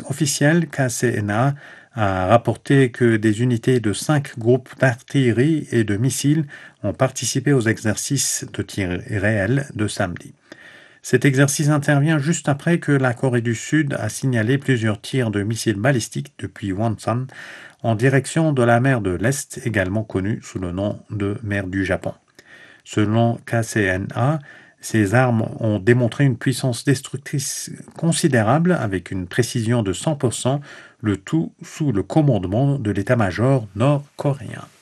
officielle, KCNA a rapporté que des unités de 5 groupes d'artillerie et de missiles ont participé aux exercices de tir réel de samedi. Cet exercice intervient juste après que la Corée du Sud a signalé plusieurs tirs de missiles balistiques depuis Wonsan en direction de la mer de l'Est, également connue sous le nom de mer du Japon. Selon KCNA, ces armes ont démontré une puissance destructrice considérable avec une précision de 100%, le tout sous le commandement de l'état-major nord-coréen.